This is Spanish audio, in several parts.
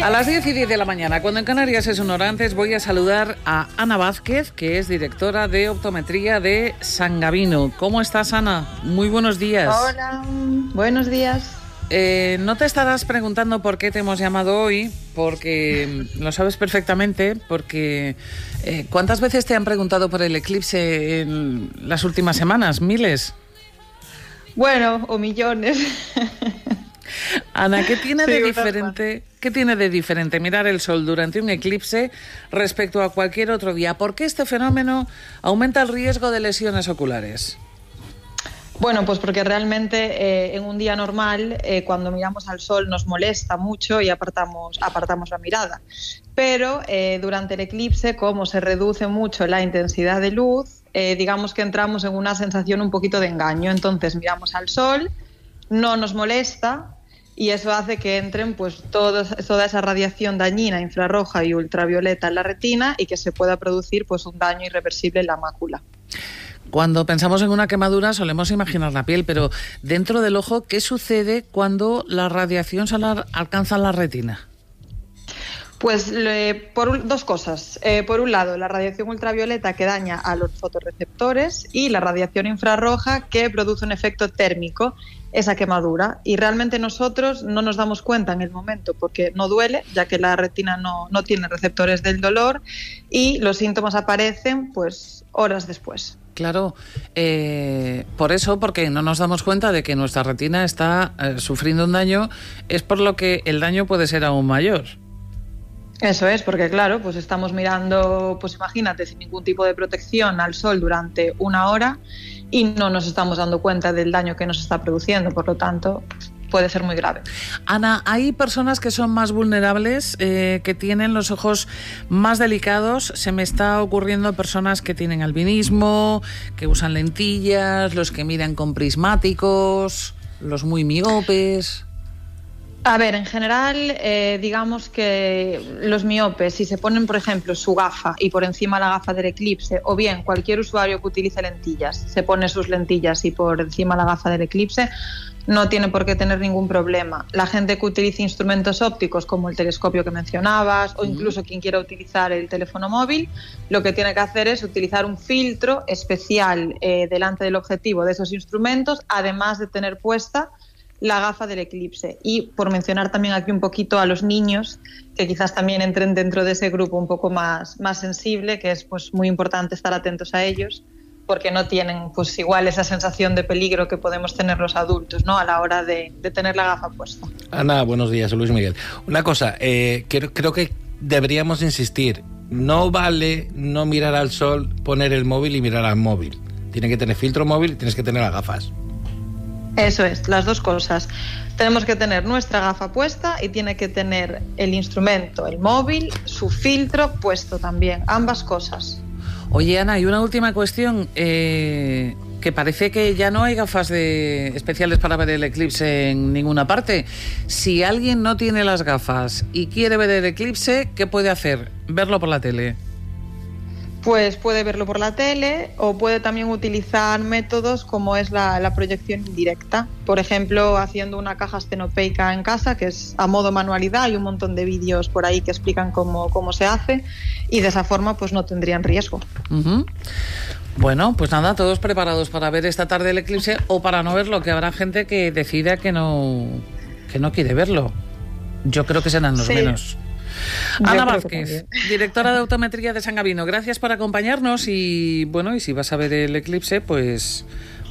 A las 10:10 de la mañana, cuando en Canarias es una hora antes, voy a saludar a Ana Vázquez, que es directora de optometría de San Gavino. ¿Cómo estás, Ana? Muy buenos días. Hola, buenos días. No te estarás preguntando por qué te hemos llamado hoy, porque lo sabes perfectamente, porque ¿cuántas veces te han preguntado por el eclipse en las últimas semanas? ¿Miles? Bueno, o millones. Ana, ¿qué tiene de diferente mirar el sol durante un eclipse respecto a cualquier otro día? ¿Por qué este fenómeno aumenta el riesgo de lesiones oculares? Bueno, pues porque realmente en un día normal, cuando miramos al sol nos molesta mucho y apartamos la mirada. Pero durante el eclipse, como se reduce mucho la intensidad de luz, digamos que entramos en una sensación un poquito de engaño. Entonces miramos al sol, no nos molesta y eso hace que entren pues toda esa radiación dañina, infrarroja y ultravioleta en la retina y que se pueda producir pues un daño irreversible en la mácula. Cuando pensamos en una quemadura solemos imaginar la piel, pero dentro del ojo, ¿qué sucede cuando la radiación solar alcanza la retina? Pues dos cosas. Por un lado, la radiación ultravioleta que daña a los fotorreceptores y la radiación infrarroja que produce un efecto térmico, esa quemadura. Y realmente nosotros no nos damos cuenta en el momento porque no duele, ya que la retina no tiene receptores del dolor y los síntomas aparecen pues horas después. Claro, por eso, porque no nos damos cuenta de que nuestra retina está sufriendo un daño, es por lo que el daño puede ser aún mayor. Eso es, porque claro, pues estamos mirando, pues imagínate, sin ningún tipo de protección al sol durante una hora y no nos estamos dando cuenta del daño que nos está produciendo, por lo tanto puede ser muy grave. Ana, ¿hay personas que son más vulnerables, que tienen los ojos más delicados? Se me está ocurriendo personas que tienen albinismo, que usan lentillas, los que miran con prismáticos, los muy miopes. A ver, en general, digamos que los miopes, si se ponen, por ejemplo, su gafa y por encima la gafa del eclipse, o bien cualquier usuario que utilice lentillas, se pone sus lentillas y por encima la gafa del eclipse, no tiene por qué tener ningún problema. La gente que utilice instrumentos ópticos como el telescopio que mencionabas o incluso quien quiera utilizar el teléfono móvil, lo que tiene que hacer es utilizar un filtro especial delante del objetivo de esos instrumentos, además de tener puesta la gafa del eclipse. Y por mencionar también aquí un poquito a los niños, que quizás también entren dentro de ese grupo un poco más sensible, que es pues muy importante estar atentos a ellos, porque no tienen pues igual esa sensación de peligro que podemos tener los adultos, ¿no?, a la hora de tener la gafa puesta. Ana, buenos días, soy Luis Miguel. Una cosa, creo que deberíamos insistir, no vale no mirar al sol, poner el móvil y mirar al móvil. Tiene que tener filtro móvil y tienes que tener las gafas. Eso es, las dos cosas. Tenemos que tener nuestra gafa puesta y tiene que tener el instrumento, el móvil, su filtro puesto también, ambas cosas. Oye, Ana, y una última cuestión, que parece que ya no hay gafas especiales para ver el eclipse en ninguna parte. Si alguien no tiene las gafas y quiere ver el eclipse, ¿qué puede hacer? ¿Verlo por la tele? Pues puede verlo por la tele o puede también utilizar métodos como es la proyección indirecta. Por ejemplo, haciendo una caja estenopeica en casa, que es a modo manualidad. Hay un montón de vídeos por ahí que explican cómo se hace y de esa forma pues no tendrían riesgo. Uh-huh. Bueno, pues nada, todos preparados para ver esta tarde el eclipse o para no verlo, que habrá gente que decida que no quiere verlo. Yo creo que serán los menos. Ana Vázquez, directora de optometría de San Gavino, gracias por acompañarnos y bueno, y si vas a ver el eclipse, pues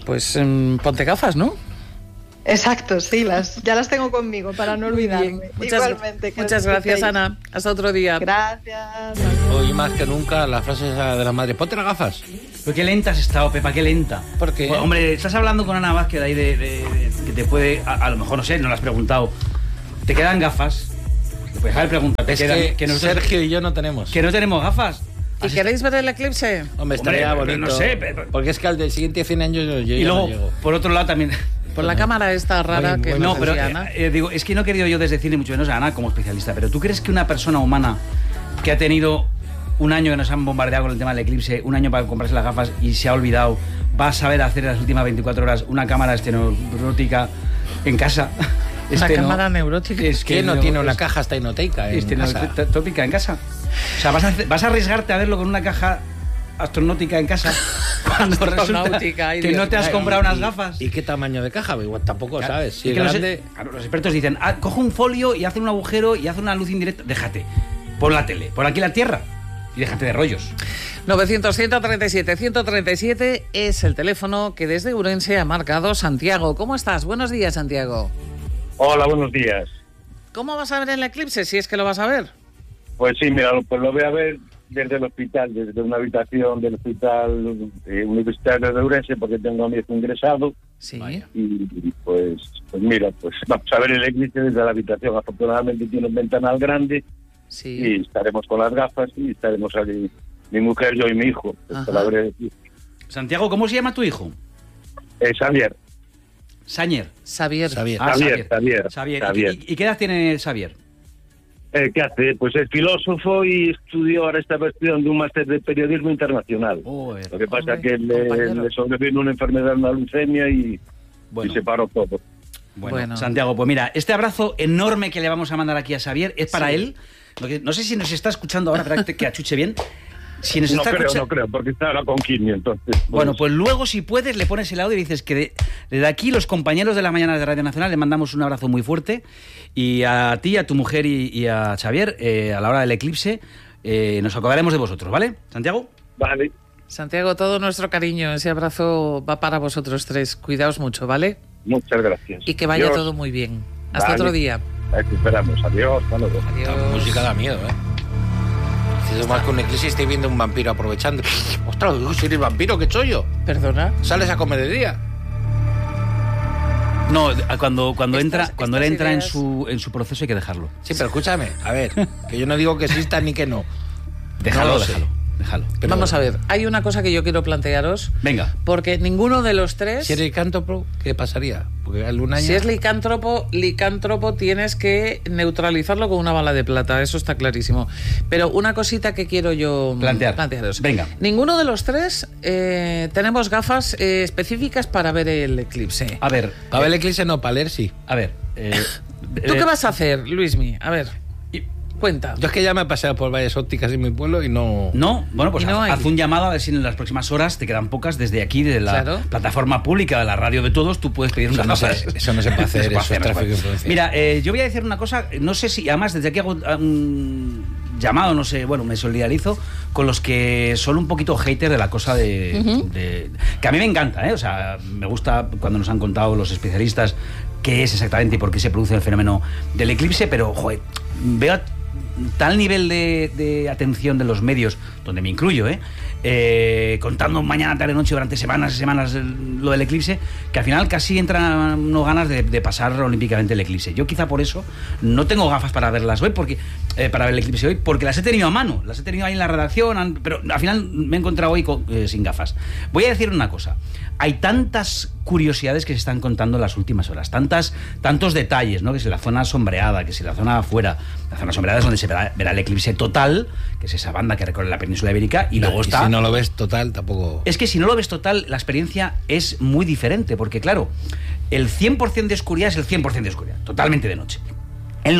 ponte gafas, ¿no? Exacto, sí, ya las tengo conmigo para no olvidarme. Igualmente. Muchas gracias, Ana. Hasta otro día. Gracias. Hoy más que nunca la frase de la madre, ponte las gafas. Pero qué lenta has estado, Pepa, qué lenta. ¿Por qué? Pues, hombre, estás hablando con Ana Vázquez ahí de que te puede, a lo mejor, no sé, no lo has preguntado. ¿Te quedan gafas? Pues a ver, pregúntate. Es que nosotros, Sergio y yo no tenemos. ¿Que no tenemos gafas? ¿Y queréis ver el eclipse? Hombre, estaría bonito. No sé. Porque es que al del siguiente 100 años yo y luego, no llego. por otro lado también... Por la cámara esta rara que no, pero Ana. Digo, es que no he querido yo desdecirle mucho menos a Ana como especialista, pero ¿tú crees que una persona humana que ha tenido un año que nos han bombardeado con el tema del eclipse, un año para comprarse las gafas y se ha olvidado, va a saber hacer en las últimas 24 horas una cámara estenopeica en casa? Una cámara neurótica. Es que no tiene una caja astronótica en casa. Tópica en casa. O sea, vas a arriesgarte a verlo con una caja astronótica en casa cuando resulta que no te has comprado unas gafas. ¿Y qué tamaño de caja? Igual tampoco sabes. Si es es que grande... los expertos dicen, coge un folio y hace un agujero y hace una luz indirecta. Déjate. Pon la tele. Pon aquí la tierra. Y déjate de rollos. 900-137-137 es el teléfono que desde Ourense ha marcado Santiago. ¿Cómo estás? Buenos días, Santiago. Hola, buenos días. ¿Cómo vas a ver el eclipse, si es que lo vas a ver? Pues sí, mira, pues lo voy a ver desde el hospital, desde una habitación del hospital universitario de Ourense, porque tengo a mi hijo ingresado. Sí. Y pues mira, pues vamos a ver el eclipse desde la habitación. Afortunadamente tiene un ventanal grande. Sí. Y estaremos con las gafas y estaremos allí, mi mujer, yo y mi hijo. Santiago, ¿cómo se llama tu hijo? Xavier. Xavier. Xavier. ¿Y qué edad tiene Xavier? ¿Qué hace? Pues es filósofo y estudió ahora esta versión de un máster de periodismo internacional. Lo que pasa es que le sobrevino una enfermedad, una leucemia y se paró todo. Bueno, Santiago, pues mira, este abrazo enorme que le vamos a mandar aquí a Xavier es para él. No sé si nos está escuchando ahora, para que achuche bien. Si nos está no creo, porque está ahora con quimio, entonces... Bueno, pues luego, si puedes, le pones el audio y dices que desde aquí, los compañeros de la mañana de Radio Nacional, le mandamos un abrazo muy fuerte. Y a ti, a tu mujer y a Xavier, a la hora del eclipse, nos acordaremos de vosotros, ¿vale, Santiago? Vale. Santiago, todo nuestro cariño, ese abrazo va para vosotros tres. Cuidaos mucho, ¿vale? Muchas gracias. Y que vaya todo muy bien. Hasta otro día. Aquí esperamos. Adiós. Hasta luego. Adiós. La música da miedo, ¿eh? Si es más que un eclipse, estoy viendo un vampiro aprovechando. ¡Ostras! ¿Si eres vampiro? ¿Qué chollo? ¿Perdona? ¿Sales a comer de día? No, cuando él entra en su proceso hay que dejarlo. Sí, pero escúchame, a ver, que yo no digo que exista ni que no. Déjalo. Pero vamos a ver, hay una cosa que yo quiero plantearos. Venga. Porque ninguno de los tres... Si eres licántropo, ¿qué pasaría? Porque algún año... Si es licántropo tienes que neutralizarlo con una bala de plata, eso está clarísimo. Pero una cosita que quiero yo plantearos. Venga. Ninguno de los tres tenemos gafas específicas para ver el eclipse. A ver. Para ver el eclipse no, para leer sí. A ver. ¿Tú qué vas a hacer, Luismi? A ver... Cuenta. Yo es que ya me he paseado por varias ópticas en mi pueblo y no... No, bueno, pues haz un llamado a ver si en las próximas horas, te quedan pocas, desde aquí, de la plataforma pública, de la radio de todos, tú puedes pedir unas gafas. Eso no se puede hacer, eso es tráfico de influencia. Mira, yo voy a decir una cosa, no sé si, además, desde aquí hago un llamado, no sé, bueno, me solidarizo con los que son un poquito hater de la cosa que a mí me encanta, o sea, me gusta cuando nos han contado los especialistas qué es exactamente y por qué se produce el fenómeno del eclipse, pero, joder, veo tal nivel de atención de los medios, donde me incluyo, contando mañana, tarde, noche, durante semanas y semanas lo del eclipse, que al final casi entran unos ganas de pasar olímpicamente el eclipse. Yo quizá por eso no tengo gafas para verlas hoy, para ver el eclipse hoy, porque las he tenido a mano, las he tenido ahí en la redacción, pero al final me he encontrado hoy sin gafas. Voy a decir una cosa, hay tantas curiosidades que se están contando en las últimas horas, tantos detalles, ¿no? Que si la zona sombreada, que si la zona de afuera, la zona sombreada es donde se verá el eclipse total, que es esa banda que recorre la península ibérica, y luego está... Si no lo ves total, tampoco... Es que si no lo ves total, la experiencia es muy diferente, porque claro, el 100% de oscuridad es el 100% de oscuridad, totalmente de noche. El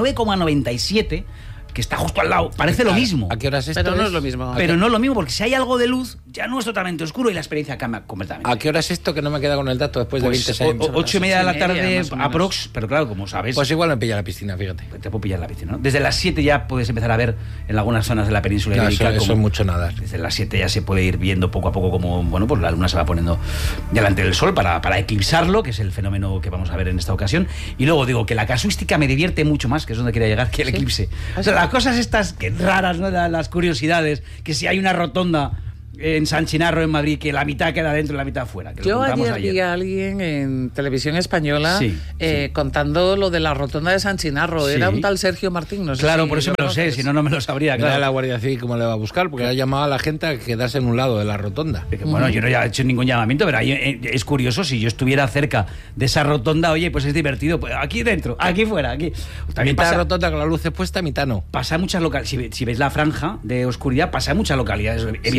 99,97%, que está justo al lado, parece lo mismo. ¿A qué horas esto Pero no es lo mismo. Pero no es lo mismo, porque si hay algo de luz, ya no es totalmente oscuro y la experiencia cambia completamente. ¿A qué hora es esto? Que no me queda con el dato después de 26 8:30 de la tarde, aprox, pero claro, como sabes... Pues igual me pilla la piscina, fíjate. Te puedo pillar la piscina, ¿no? Desde las 7 ya puedes empezar a ver en algunas zonas de la península ibérica. Eso es mucho nadar. Desde las 7 ya se puede ir viendo poco a poco como, bueno, pues la luna se va poniendo delante del sol para eclipsarlo, que es el fenómeno que vamos a ver en esta ocasión. Y luego digo que la casuística me divierte mucho más, que es donde quería llegar, que el eclipse. O sea, las cosas estas que raras, ¿no? Las curiosidades, que si hay una rotonda en San Chinarro, en Madrid, que la mitad queda dentro y la mitad fuera. Yo ayer vi a alguien en televisión española contando lo de la rotonda de San Chinarro. Era un tal Sergio Martín, no sé. Claro, por eso me lo sé, si no, no me lo sabría. Claro, la Guardia Civil cómo le va a buscar, porque ha llamado a la gente a quedarse en un lado de la rotonda. Bueno, yo no he hecho ningún llamamiento, pero ahí es curioso, si yo estuviera cerca de esa rotonda, oye, pues es divertido, pues aquí dentro, aquí fuera, aquí. También mitad rotonda con la luz expuesta, mitad no. Pasa en muchas localidades, si veis la franja de oscuridad, pasa en muchas localidades, evidentemente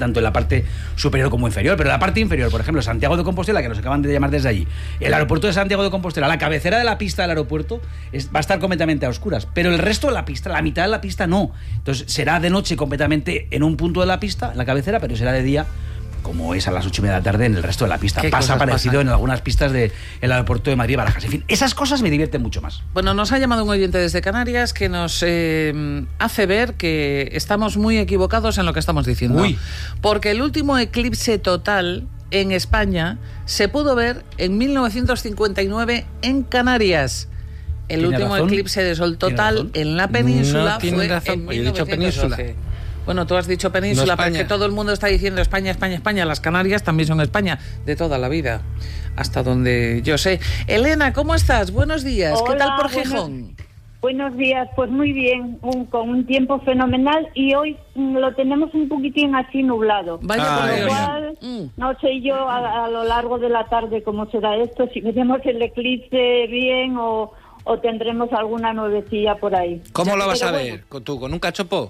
tanto en la parte superior como inferior, pero la parte inferior, por ejemplo, Santiago de Compostela, que nos acaban de llamar desde allí, el aeropuerto de Santiago de Compostela, la cabecera de la pista del aeropuerto va a estar completamente a oscuras, pero el resto de la pista, la mitad de la pista no. Entonces será de noche completamente en un punto de la pista, en la cabecera, pero será de día, como es a las 8:30 de la tarde en el resto de la pista. Pasa parecido en algunas pistas del aeropuerto de Madrid y Barajas. En fin, esas cosas me divierten mucho más. Bueno, nos ha llamado un oyente desde Canarias que nos hace ver que estamos muy equivocados en lo que estamos diciendo. Uy. Porque el último eclipse total en España se pudo ver en 1959 en Canarias. El último eclipse de sol total en la península fue en 1912. Bueno, tú has dicho península, no pero es que todo el mundo está diciendo España, España, España. Las Canarias también son España, de toda la vida, hasta donde yo sé. Elena, ¿cómo estás? Buenos días. Hola, ¿qué tal por Gijón? Buenos días, pues muy bien, con un tiempo fenomenal y hoy lo tenemos un poquitín así nublado. Vaya por Dios. Igual, no sé yo a lo largo de la tarde cómo será esto, si veremos el eclipse bien o tendremos alguna nubecilla por ahí. ¿Cómo lo vas a ver? ¿Tú, con un cachopo?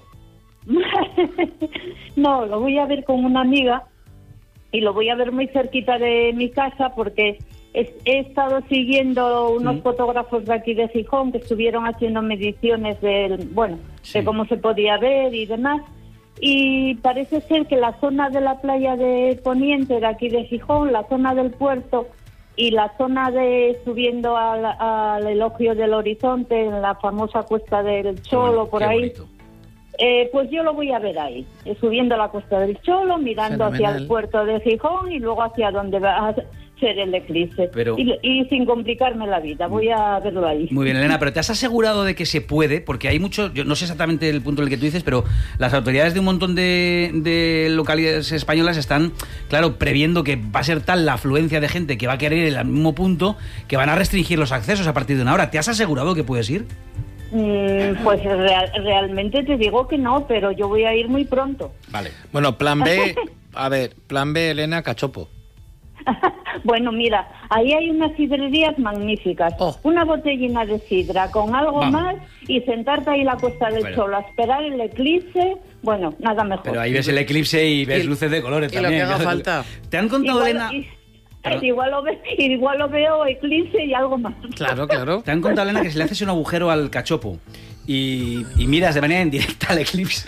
No, lo voy a ver con una amiga y lo voy a ver muy cerquita de mi casa porque he estado siguiendo unos fotógrafos de aquí de Gijón que estuvieron haciendo mediciones de cómo se podía ver y demás, y parece ser que la zona de la playa de Poniente de aquí de Gijón, la zona del puerto y la zona de subiendo al elogio del horizonte, en la famosa Cuesta del Cholo, por ahí bonito. Pues yo lo voy a ver ahí, subiendo la Cuesta del Cholo, mirando hacia el puerto de Gijón y luego hacia donde va a ser el eclipse. Y sin complicarme la vida, voy a verlo ahí. Muy bien, Elena, pero ¿te has asegurado de que se puede? Porque hay mucho, yo no sé exactamente el punto en el que tú dices, pero las autoridades de un montón de localidades españolas están, claro, previendo que va a ser tal la afluencia de gente que va a querer ir al mismo punto que van a restringir los accesos a partir de una hora. ¿Te has asegurado que puedes ir? Pues realmente te digo que no, pero yo voy a ir muy pronto. Vale. Bueno, plan B, plan B, Elena, cachopo. Bueno, mira, ahí hay unas sidrerías magníficas. Una botellina de sidra con algo más y sentarte ahí en la Cuesta del Cholo a esperar el eclipse. Bueno, nada mejor. Pero ahí ves el eclipse y ves luces de colores también. Y lo que haga falta. ¿Te han contado, Elena? Igual lo veo eclipse y algo más. Claro, claro. Te han contado, Elena, que si le haces un agujero al cachopo y miras de manera indirecta al eclipse,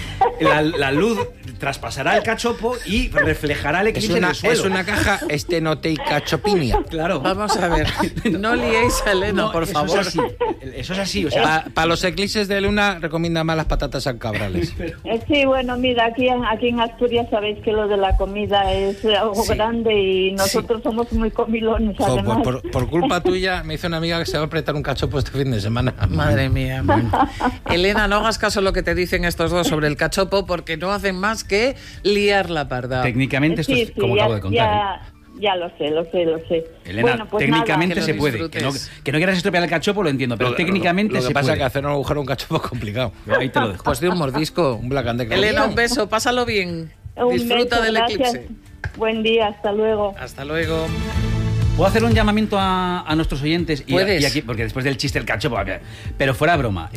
la luz traspasará el cachopo y reflejará el eclipse en el suelo. Es una caja estenoteicachopinia. Claro. Vamos a ver, no liéis a Elena, por favor. Eso es así. O sea, para los eclipses de luna recomienda más las patatas sancabrales. Sí, bueno, mira, aquí en Asturias sabéis que lo de la comida es algo grande y nosotros somos muy comilones, además. Por culpa tuya me hizo una amiga que se va a apretar un cachopo este fin de semana. Madre mía. Elena, no hagas caso a lo que te dicen estos dos sobre el cachopo porque no hacen más que liar la parda. Técnicamente esto es como acabo de contar. Ya lo sé. Elena, bueno, pues técnicamente nada, se puede. Que no quieras estropear el cachopo, lo entiendo, pero técnicamente se puede. Lo que pasa es que hacer un agujero a un cachopo es complicado. Ahí te lo dejo. Pues de un mordisco. Un Black and Decker. Elena, un beso, pásalo bien. Disfruta del eclipse. Buen día, hasta luego. Hasta luego. ¿Puedo hacer un llamamiento a nuestros oyentes? ¿Puedes? Y aquí, porque después del chiste del cachopo, pero fuera de broma,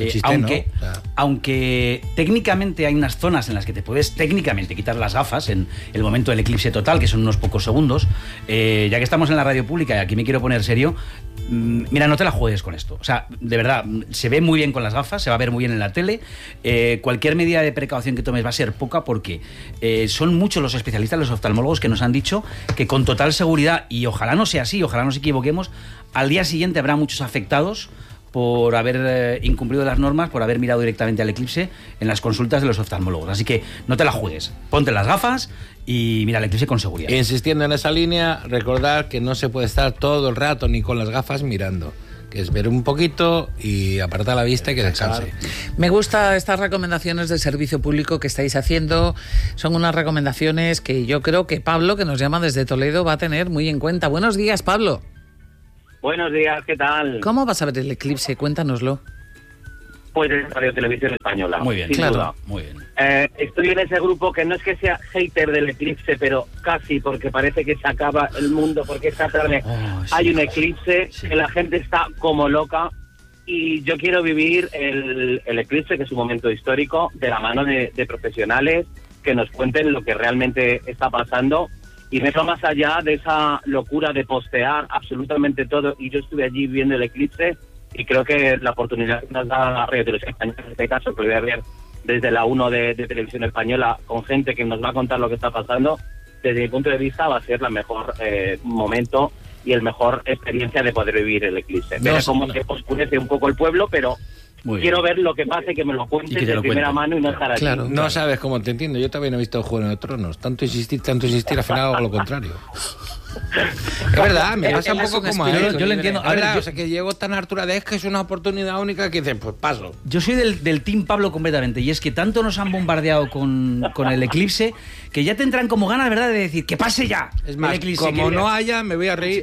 aunque técnicamente hay unas zonas en las que te puedes técnicamente quitar las gafas en el momento del eclipse total, que son unos pocos segundos, ya que estamos en la radio pública y aquí me quiero poner serio, mira, no te la juegues con esto. O sea, de verdad, se ve muy bien con las gafas, se va a ver muy bien en la tele. Cualquier medida de precaución que tomes va a ser poca porque son muchos los especialistas, los oftalmólogos, que nos han dicho que con total seguridad, y ojalá no sea así, ojalá nos equivoquemos, al día siguiente habrá muchos afectados por haber incumplido las normas, por haber mirado directamente al eclipse en las consultas de los oftalmólogos. Así que no te la juegues, ponte las gafas y mira el eclipse con seguridad. Insistiendo en esa línea, recordar que no se puede estar todo el rato ni con las gafas mirando, que es ver un poquito y apartar la vista y que descanse. Me gustan estas recomendaciones de servicio público que estáis haciendo. Son unas recomendaciones que yo creo que Pablo, que nos llama desde Toledo, va a tener muy en cuenta. Buenos días, Pablo. Buenos días, ¿qué tal? ¿Cómo vas a ver el eclipse? Cuéntanoslo. Pues en Radio Televisión Española. Muy bien, claro. Duda. Muy bien. Estoy en ese grupo que no es que sea hater del eclipse, pero casi, porque parece que se acaba el mundo, porque esta tarde hay un eclipse, que la gente está como loca, y yo quiero vivir el eclipse, que es un momento histórico, de la mano de profesionales que nos cuenten lo que realmente está pasando. Y me va más allá de esa locura de postear absolutamente todo. Y yo estuve allí viendo el eclipse y creo que la oportunidad que nos da la Radio Televisión Española, en este caso, que lo voy a ver desde la 1 de Televisión Española, con gente que nos va a contar lo que está pasando, desde mi punto de vista va a ser la mejor momento y el mejor experiencia de poder vivir el eclipse. Ver cómo se oscurece un poco el pueblo, pero quiero ver lo que pase, que me lo cuentes de primera mano y no estar allí. Claro, no sabes cómo te entiendo. Yo también he visto Juego de Tronos. Tanto insistir, al final hago lo contrario. Es verdad, me pasa un poco como a él. Yo lo entiendo. A ver, o sea, que llego tan hartura de que es una oportunidad única que dices, pues paso. Yo soy del team Pablo completamente. Y es que tanto nos han bombardeado con el eclipse que ya tendrán como ganas, ¿verdad?, de decir que pase ya. Es más, el eclipse, como no haya, me voy a reír.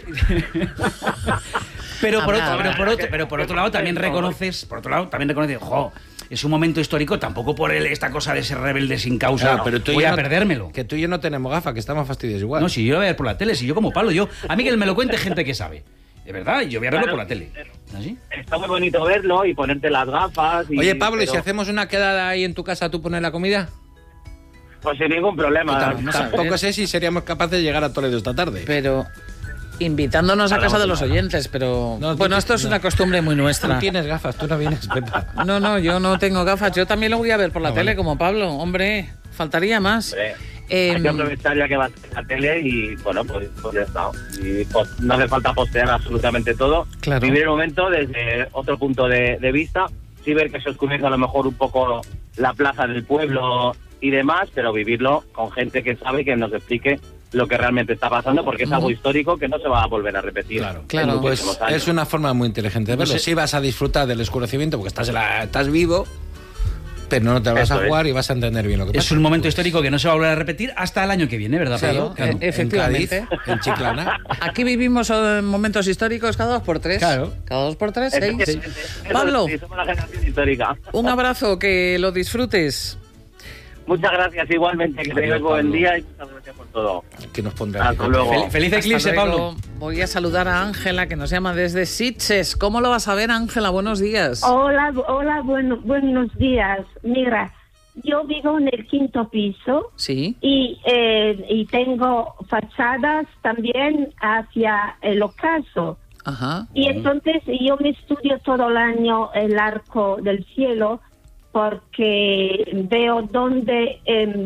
Pero por otro lado también reconoces, jo, es un momento histórico, tampoco por esta cosa de ser rebelde sin causa, claro, pero voy a perdérmelo. Que tú y yo no tenemos gafas, que estamos fastidios igual. No, si yo lo voy a ver por la tele, si yo como Pablo, a mí que me lo cuente gente que sabe. De verdad, yo voy a verlo por la tele. ¿Así? Está muy bonito verlo y ponerte las gafas. Oye, Pablo, ¿y si hacemos una quedada ahí en tu casa, tú pones la comida? Pues sin ningún problema. Tampoco sé si seríamos capaces de llegar a Toledo esta tarde. Pero invitándonos a casa de los oyentes, pero bueno, esto es una costumbre muy nuestra. Tú tienes gafas, tú no vienes, Pepa. No, yo no tengo gafas. Yo también lo voy a ver por la tele, como Pablo. Hombre, faltaría más. Hay que aprovechar ya que va a la tele y bueno, pues ya está. Y pues, no hace falta postear absolutamente todo. Claro. Vivir el momento desde otro punto de vista, sí ver que se oscurece a lo mejor un poco la plaza del pueblo y demás, pero vivirlo con gente que sabe, que nos explique lo que realmente está pasando, porque es algo histórico que no se va a volver a repetir. Claro, pues es una forma muy inteligente de verlo. Sí vas a disfrutar del oscurecimiento porque estás vivo, pero no te vas a jugar y vas a entender bien lo que pasa. Es un momento histórico que no se va a volver a repetir hasta el año que viene, ¿verdad, Pablo? Claro. Efectivamente. En Cádiz, en Chiclana. Aquí vivimos momentos históricos cada 2x3. Claro. Cada 2x3, 6. Pablo, somos la generación histórica. Un abrazo, que lo disfrutes. Muchas gracias igualmente, que tengáis buen día y muchas gracias por todo. Que nos pondrá. Hasta luego. Feliz eclipse, Pablo. Voy a saludar a Ángela, que nos llama desde Sitges. ¿Cómo lo vas a ver, Ángela? Buenos días. Hola, buenos días. Mira, yo vivo en el 5º piso. Sí. Y tengo fachadas también hacia el ocaso. Ajá. Y entonces yo me estudio todo el año el arco del cielo, porque veo dónde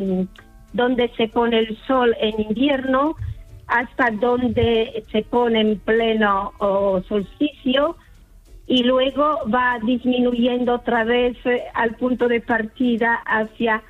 se pone el sol en invierno, hasta dónde se pone en pleno solsticio, y luego va disminuyendo otra vez al punto de partida hacia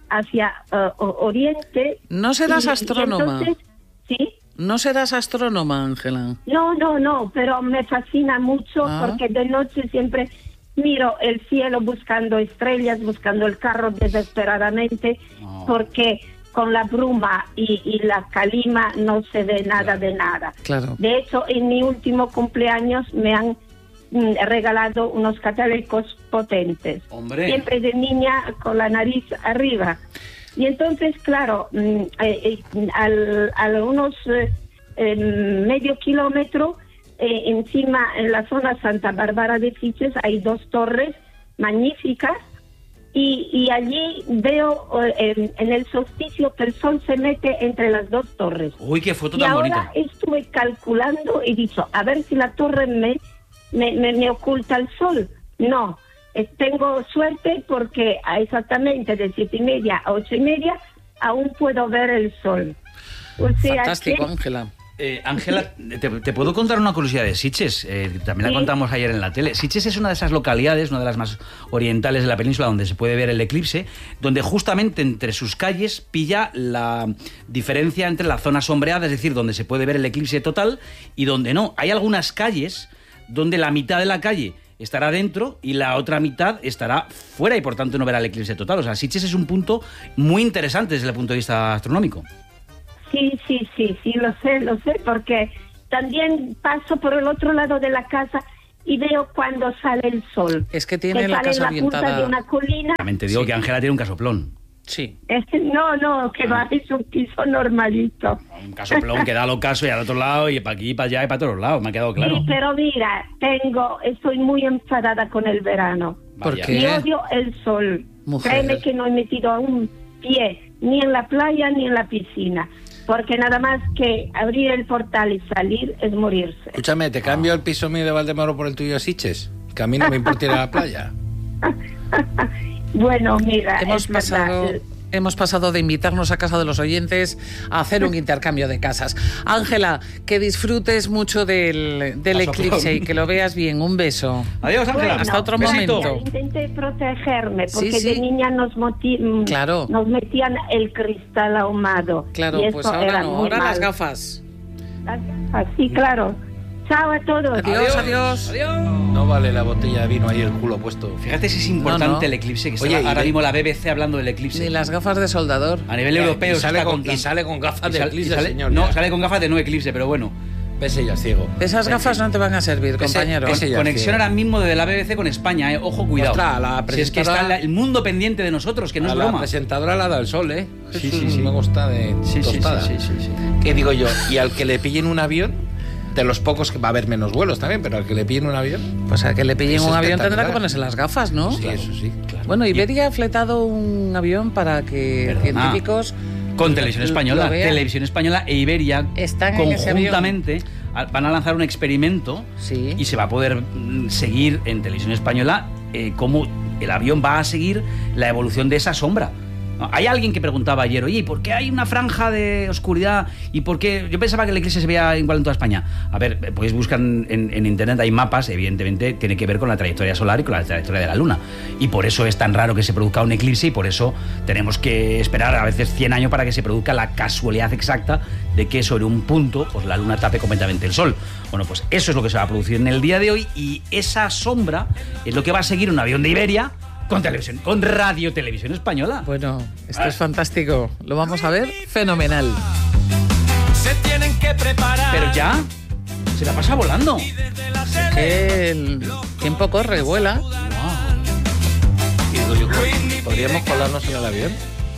oriente. ¿No serás astrónoma? Entonces, ¿sí? ¿No serás astrónoma, Ángela? No, pero me fascina mucho porque de noche siempre miro el cielo buscando estrellas, buscando el carro desesperadamente, porque con la bruma y la calima no se ve nada de nada. Claro. De hecho, en mi último cumpleaños me han regalado unos católicos potentes. ¡Hombre! Siempre de niña con la nariz arriba. Y entonces, claro, a unos medio kilómetro, encima, en la zona Santa Bárbara de Sitges, hay 2 torres magníficas, y allí veo en el solsticio que el sol se mete entre las 2 torres. ¡Uy, qué foto tan bonita! Y ahora estuve calculando y he dicho, a ver si la torre me oculta el sol. No, tengo suerte porque exactamente de 7:30 a 8:30 aún puedo ver el sol. O sea, fantástico, Ángela. Ángela, te puedo contar una curiosidad de Sitges. También la contamos ayer en la tele. Sitges es una de esas localidades, una de las más orientales de la península, donde se puede ver el eclipse, donde justamente entre sus calles pilla la diferencia entre la zona sombreada, es decir, donde se puede ver el eclipse total, y donde no. Hay algunas calles donde la mitad de la calle estará dentro y la otra mitad estará fuera, y por tanto no verá el eclipse total. O sea, Sitges es un punto muy interesante desde el punto de vista astronómico. Sí, lo sé, porque también paso por el otro lado de la casa y veo cuando sale el sol. Es que tiene la casa orientada. Punta de una colina. También te digo que Ángela tiene un casoplón. Sí. No, que va, es un piso normalito. Un casoplón que da al ocaso y al otro lado, y para aquí, para allá y para todos lados, me ha quedado claro. Sí, pero mira, estoy muy enfadada con el verano. ¿Por qué? Y odio el sol. Mujer. Créeme que no he metido a un pie ni en la playa ni en la piscina, porque nada más que abrir el portal y salir es morirse. Escúchame, ¿te cambio el piso mío de Valdemoro por el tuyo de Sitges? Que a mí no me importa ir a la playa. Bueno, mira, hemos pasado de invitarnos a casa de los oyentes a hacer un intercambio de casas. Ángela, que disfrutes mucho del eclipse y que lo veas bien. Un beso. Adiós, Ángela. Bueno, hasta otro momento. Intenté protegerme porque Sí. de niña nos metían el cristal ahumado. Claro, y pues eso ahora era no, muy ahora mal. las gafas. Sí, claro. Chao a todos. Adiós. No vale la botella de vino ahí el culo puesto. Fíjate si es importante No. el eclipse, que Oye, está ahora y mismo la BBC hablando del eclipse. Ni las gafas de soldador. A nivel europeo y sale, se está con, contando. y sale con gafas de Y eclipse, sale- señor. No, ya. sale con gafas de no eclipse, pero bueno. Ves ella ciego. Esas gafas no te van a servir, compañero. ese ya Conexión ciego. ahora mismo desde la BBC con España, ojo, cuidado. Ostras, la Si es que presentadora- está el mundo pendiente de nosotros, que no A es la broma. presentadora la da el sol, ¿eh? Sí, Eso sí, sí. me gusta de Sí, sí, tostada. sí. ¿Qué digo yo? Y al que le pillen un avión, de los pocos que va a haber menos vuelos también, pero al que le pillen un avión... Pues a que le pillen Es un avión tendrá espectacular. que ponerse las gafas, ¿no? Sí, eso sí, claro. Bueno, Iberia ha fletado un avión para que Perdona. científicos... Con Televisión Española. lo vean. Televisión Española e Iberia Están en ese avión. conjuntamente van a lanzar un experimento Sí. y se va a poder seguir en Televisión Española cómo el avión va a seguir la evolución de esa sombra. Hay alguien que preguntaba ayer, oye, ¿y por qué hay una franja de oscuridad? ¿Y por qué? Yo pensaba que el eclipse se veía igual en toda España. A ver, podéis buscar en internet, hay mapas, evidentemente tiene que ver con la trayectoria solar y con la trayectoria de la luna. Y por eso es tan raro que se produzca un eclipse y por eso tenemos que esperar a veces 100 años para que se produzca la casualidad exacta de que sobre un punto pues la luna tape completamente el sol. Bueno, pues eso es lo que se va a producir en el día de hoy y esa sombra es lo que va a seguir un avión de Iberia con televisión, con Radio Televisión Española. Bueno, esto es fantástico. Lo vamos a ver fenomenal. Se tienen que preparar. Pero ya, se la pasa volando. Es que el tiempo corre, vuela. Y digo yo, ¿podríamos colarnos en el avión?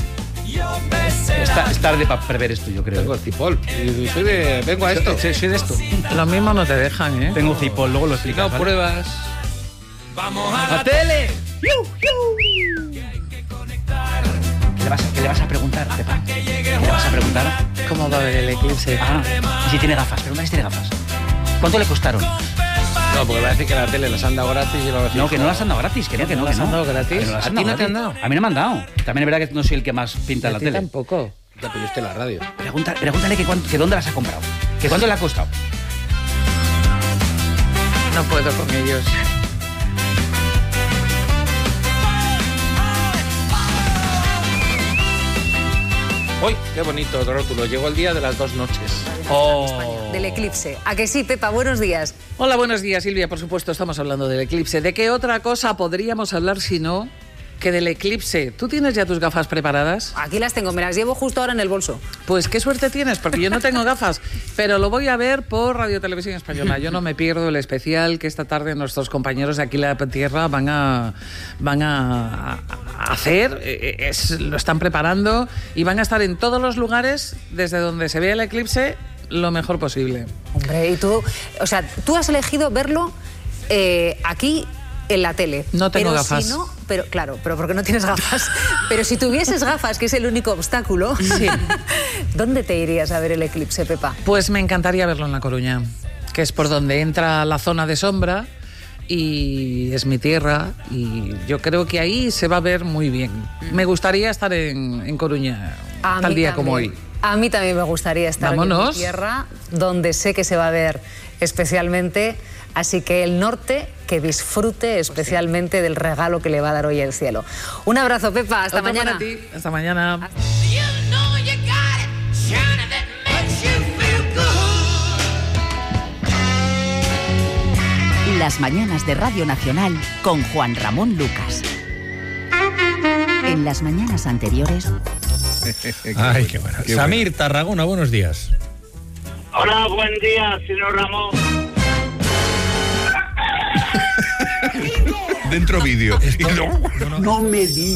Es tarde para prever esto, yo creo. Tengo el cipol. Y vengo a esto. Soy de esto. Lo mismo no te dejan, ¿eh? Tengo cipol, luego lo explicas. No, ¿vale? pruebas. Vamos a ¡A la tele! ¿Qué le vas a preguntar, Pepa? ¿Qué le vas a preguntar? ¿Cómo va a ver el eclipse? Ah, y si tiene gafas. Pregúntale si tiene gafas. ¿Cuánto le costaron? No, porque va a decir que la tele las han dado gratis y va a decir... No, que no las han dado gratis. Que no las han dado gratis? las ¿A han ti dado no te han gratis. dado? A mí no me han dado. También es verdad que no soy el que más pinta en A la ti tele. tampoco. Ya, pero yo estoy en la radio. Pregúntale que dónde las ha comprado. Que cuánto le ha costado. No puedo con ellos. ¡Uy, qué bonito rótulo! Llegó el día de las 2 noches. Del eclipse. ¿A que sí, Pepa? Buenos días. Hola, buenos días, Silvia. Por supuesto, estamos hablando del eclipse. ¿De qué otra cosa podríamos hablar si no que del eclipse? ¿Tú tienes ya tus gafas preparadas? Aquí las tengo, me las llevo justo ahora en el bolso. Pues qué suerte tienes, porque yo no tengo gafas, pero lo voy a ver por Radio Televisión Española. Yo no me pierdo el especial que esta tarde nuestros compañeros de Aquí la Tierra van a hacer. Lo están preparando y van a estar en todos los lugares desde donde se vea el eclipse lo mejor posible. Hombre, y tú, o sea, tú has elegido verlo aquí en la tele. No tengo pero gafas. Si no, pero claro, pero porque no tienes gafas. Pero si tuvieses gafas, que es el único obstáculo, Sí. ¿Dónde te irías a ver el eclipse, Pepa? Pues me encantaría verlo en La Coruña, que es por donde entra la zona de sombra y es mi tierra y yo creo que ahí se va a ver muy bien. Me gustaría estar en Coruña A tal mí día como también. hoy. A mí también me gustaría estar en mi Vámonos. tierra, donde sé que se va a ver especialmente. Así que el norte, que disfrute especialmente del regalo que le va a dar hoy el cielo. Un abrazo, Pepa. Hasta Otro mañana. para ti. Hasta mañana. Las mañanas de Radio Nacional con Juan Ramón Lucas. En las mañanas anteriores... Ay, qué bueno. Samir, Tarragona, buenos días. Hola, buen día, señor Ramón. Dentro vídeo. No me digas.